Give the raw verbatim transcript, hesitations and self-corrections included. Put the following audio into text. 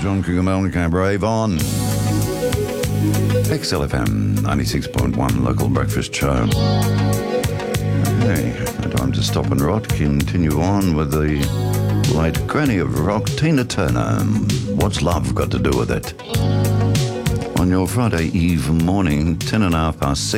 John Cougar Mellencamp, Rave On. X L F M ninety-six point one local breakfast show. Okay, time to stop and rot. Continue on with the late granny of rock, Tina Turner. What's love got to do with it? On your Friday Eve morning, ten and a half past six.